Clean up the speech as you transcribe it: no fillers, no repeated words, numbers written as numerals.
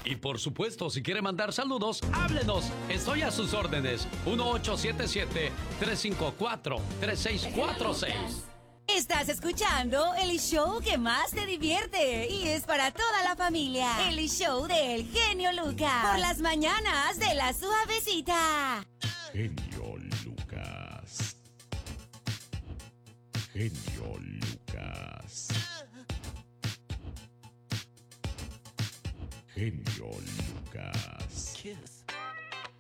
Y por supuesto, si quiere mandar saludos, háblenos. Estoy a sus órdenes. 1877-354-3646. Estás escuchando el show que más te divierte y es para toda la familia. El show del genio Lucas. Por las mañanas de la suavecita. Genio Lucas. Genio Lucas. Genio Lucas. Kiss.